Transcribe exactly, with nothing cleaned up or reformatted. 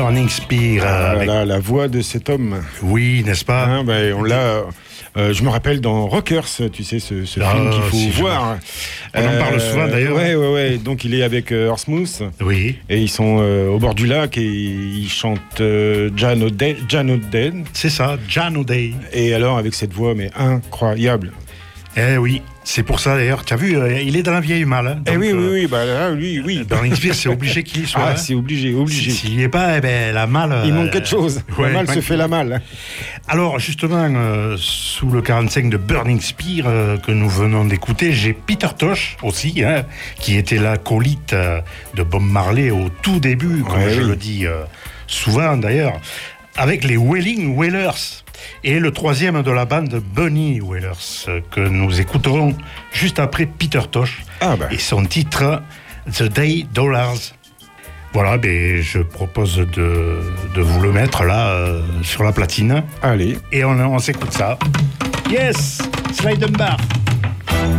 Burning Spear. Ah, avec... là, la voix de cet homme. Oui, n'est-ce pas hein, ben, on l'a. Euh, je me rappelle dans Rockers, tu sais, ce, ce ah, film qu'il faut si, voir. On euh, en parle souvent d'ailleurs. Ouais, ouais, ouais. Donc il est avec euh, Horsemouth. Oui. Et ils sont euh, au bord du lac et ils chantent euh, Jan O'Day. Jan O'Day. C'est ça, Jan O'Day. Et alors avec cette voix, mais incroyable. Eh oui, c'est pour ça d'ailleurs. Tu as vu, euh, il est dans la vieille malle. Hein, eh oui, euh, oui, oui, bah là, lui, oui. Burning Spear, c'est obligé qu'il y soit. Ah, hein. c'est obligé, obligé. S'il n'y est pas, eh ben, la malle. Il euh, manque quelque chose. Ouais, la malle se fait la malle. Alors, justement, euh, sous le quarante-cinq de Burning Spear euh, que nous venons d'écouter, j'ai Peter Tosh aussi, hein, qui était l'acolyte euh, de Bob Marley au tout début, comme ouais, je oui. le dis euh, souvent d'ailleurs, avec les Wailing Wailers. Et le troisième de la bande, Bunny Wailers, que nous écouterons juste après Peter Tosh ah bah. et son titre The Day Dollars. Voilà, ben, je propose de, de vous le mettre là euh, sur la platine. Allez. Et on, on s'écoute ça. Yes, Slide and Bar.